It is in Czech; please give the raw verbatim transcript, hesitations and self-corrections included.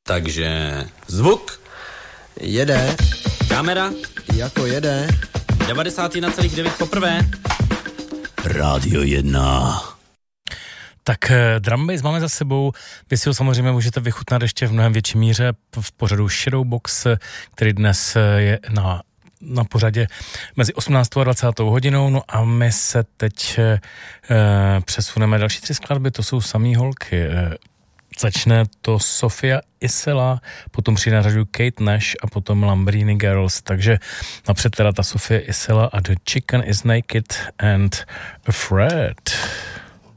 Takže zvuk. Jede. Kamera. Jako jede. devadesát jedna celá devět poprvé. Rádio jedna. Tak drum bass máme za sebou, vy si ho samozřejmě můžete vychutnat ještě v mnohem větší míře v pořadu Shadowbox, který dnes je na, na pořadě mezi osmnáctou a dvacátou hodinou, no a my se teď eh, přesuneme další tři skladby, to jsou samý holky. Eh, začne to Sofia Isela, potom přijde na řadu Kate Nash a potom Lambrini Girls, takže napřed teda ta Sofia Isela a The Chicken is Naked and Afraid.